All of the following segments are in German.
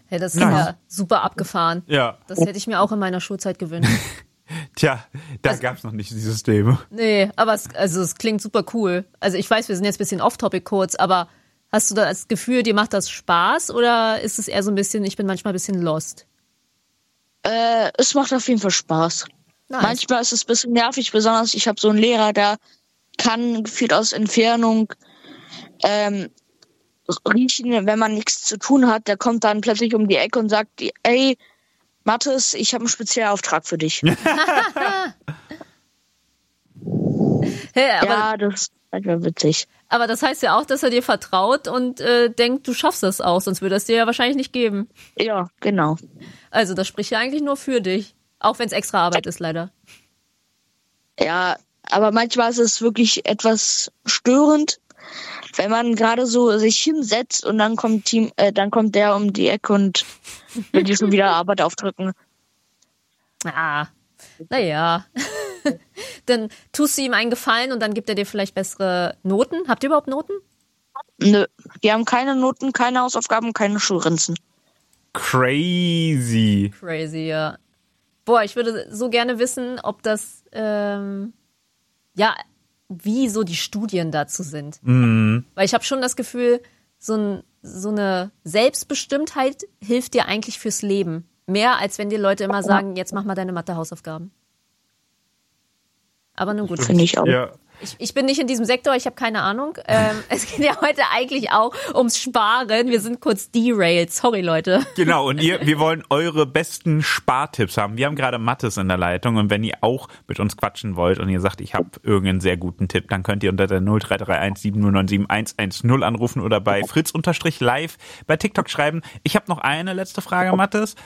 Hey, das ist ja super abgefahren. Ja. Das hätte ich mir auch in meiner Schulzeit gewünscht. Tja, da gab's noch nicht die Systeme. Nee, aber es klingt super cool. Also ich weiß, wir sind jetzt ein bisschen off-topic kurz, aber hast du da das Gefühl, dir macht das Spaß oder ist es eher so ein bisschen, ich bin manchmal ein bisschen lost? Es macht auf jeden Fall Spaß. Nice. Manchmal ist es ein bisschen nervig, besonders ich habe so einen Lehrer, der kann gefühlt aus Entfernung riechen, wenn man nichts zu tun hat. Der kommt dann plötzlich um die Ecke und sagt, ey, Mathis, ich habe einen Spezialauftrag für dich. Hey, aber, ja, das ist manchmal witzig. Aber das heißt ja auch, dass er dir vertraut und denkt, du schaffst das auch, sonst würde er es dir ja wahrscheinlich nicht geben. Ja, genau. Also das spricht ja eigentlich nur für dich, auch wenn es extra Arbeit ist, leider. Ja, aber manchmal ist es wirklich etwas störend, wenn man gerade so sich hinsetzt und dann kommt der um die Ecke und will dir schon wieder Arbeit aufdrücken. Ah, naja. Dann tust du ihm einen Gefallen und dann gibt er dir vielleicht bessere Noten. Habt ihr überhaupt Noten? Nö, wir haben keine Noten, keine Hausaufgaben, keine Schulranzen. Crazy, ja. Boah, ich würde so gerne wissen, ob das, wie so die Studien dazu sind. Mhm. Weil ich habe schon das Gefühl, so eine Selbstbestimmtheit hilft dir eigentlich fürs Leben. Mehr, als wenn dir Leute immer sagen, jetzt mach mal deine Mathe-Hausaufgaben. Aber nun gut. Finde ich auch. Ja. Ich bin nicht in diesem Sektor, ich habe keine Ahnung. Es geht ja heute eigentlich auch ums Sparen. Wir sind kurz derailed. Sorry, Leute. Genau, und wir wollen eure besten Spartipps haben. Wir haben gerade Mathis in der Leitung und wenn ihr auch mit uns quatschen wollt und ihr sagt, ich habe irgendeinen sehr guten Tipp, dann könnt ihr unter der 0331 7097 110 anrufen oder bei Fritz_live bei TikTok schreiben. Ich habe noch eine letzte Frage, Mathis.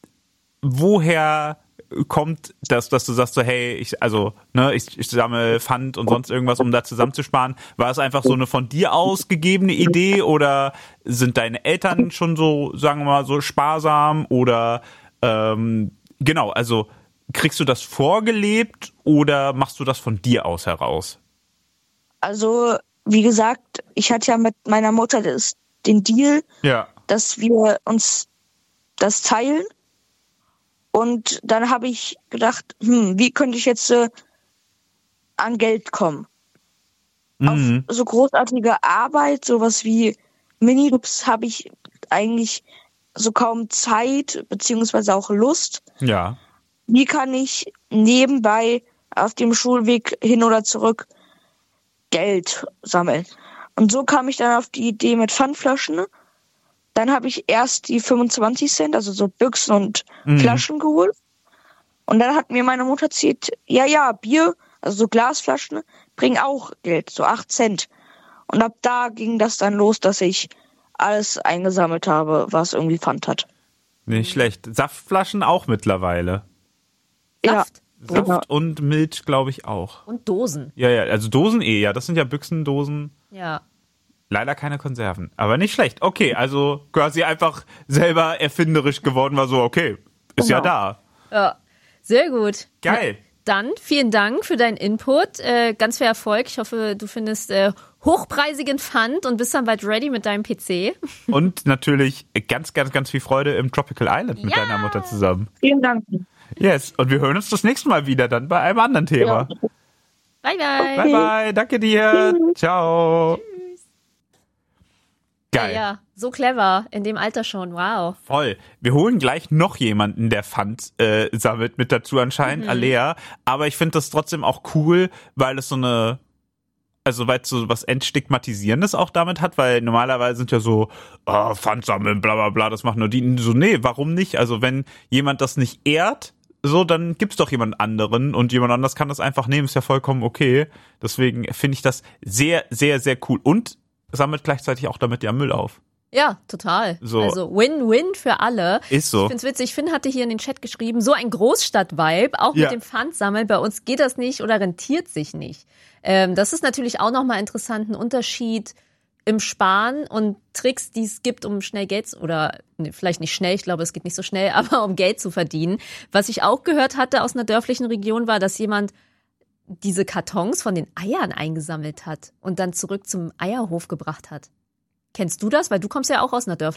Woher kommt das, dass du sagst so, hey, ich sammle Pfand und sonst irgendwas, um da zusammenzusparen? War es einfach so eine von dir ausgegebene Idee oder sind deine Eltern schon so, sagen wir mal, so sparsam oder genau, also kriegst du das vorgelebt oder machst du das von dir aus heraus? Also, wie gesagt, ich hatte ja mit meiner Mutter den Deal, dass wir uns das teilen. Und dann habe ich gedacht, wie könnte ich jetzt an Geld kommen? Mhm. Auf so großartige Arbeit, sowas wie Minijobs habe ich eigentlich so kaum Zeit, beziehungsweise auch Lust. Ja. Wie kann ich nebenbei auf dem Schulweg hin oder zurück Geld sammeln? Und so kam ich dann auf die Idee mit Pfandflaschen. Dann habe ich erst die 25 Cent, also so Büchsen und Flaschen geholt. Und dann hat mir meine Mutter erzählt, ja, Bier, also so Glasflaschen, bringen auch Geld, so 8 Cent. Und ab da ging das dann los, dass ich alles eingesammelt habe, was irgendwie Pfand hat. Nicht schlecht. Saftflaschen auch mittlerweile. Saft? Ja. Saft und Milch, glaube ich, auch. Und Dosen. Ja, also Dosen ja. Das sind ja Büchsendosen. Ja. Leider keine Konserven, aber nicht schlecht. Okay, also quasi einfach selber erfinderisch geworden, war so, okay, ist ja da. Ja, sehr gut. Geil. Dann vielen Dank für deinen Input. Ganz viel Erfolg. Ich hoffe, du findest hochpreisigen Pfand und bist dann bald ready mit deinem PC. Und natürlich ganz, ganz, ganz viel Freude im Tropical Island mit deiner Mutter zusammen. Vielen Dank. Yes, und wir hören uns das nächste Mal wieder dann bei einem anderen Thema. Ja. Bye, bye. Bye, bye. Danke dir. Ciao. Geil. Ja, so clever. In dem Alter schon. Wow. Voll. Wir holen gleich noch jemanden, der Pfand sammelt, mit dazu anscheinend, Alea. Aber ich finde das trotzdem auch cool, weil es weil es so was Entstigmatisierendes auch damit hat, weil normalerweise sind ja so, Pfand sammeln, bla bla bla, das machen nur die. So, nee, warum nicht? Also wenn jemand das nicht ehrt, so, dann gibt's doch jemand anderen und jemand anders kann das einfach nehmen, ist ja vollkommen okay. Deswegen finde ich das sehr, sehr, sehr cool. Und sammelt gleichzeitig auch damit ja Müll auf. Ja, total. So. Also Win-Win für alle. Ist so. Ich find's witzig. Finn hatte hier in den Chat geschrieben, so ein Großstadt-Vibe, auch mit dem Pfandsammeln. Bei uns geht das nicht oder rentiert sich nicht. Das ist natürlich auch nochmal interessant, ein Unterschied im Sparen und Tricks, die es gibt, um schnell Geld, vielleicht nicht schnell, ich glaube, es geht nicht so schnell, aber um Geld zu verdienen. Was ich auch gehört hatte aus einer dörflichen Region war, dass jemand diese Kartons von den Eiern eingesammelt hat und dann zurück zum Eierhof gebracht hat. Kennst du das? Weil du kommst ja auch aus einer dörflichen